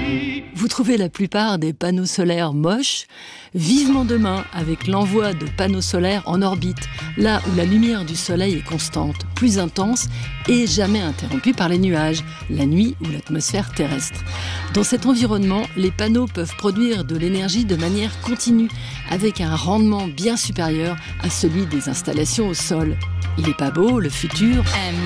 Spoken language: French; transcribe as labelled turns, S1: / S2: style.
S1: Vous trouvez la plupart des panneaux solaires moches? Vivement demain avec l'envoi de panneaux solaires en orbite, là où la lumière du soleil est constante, plus intense et jamais interrompue par les nuages, la nuit ou l'atmosphère terrestre. Dans cet environnement, les panneaux peuvent produire de l'énergie de manière continue, avec un rendement bien supérieur à celui des installations au sol. Il est pas beau, le futur?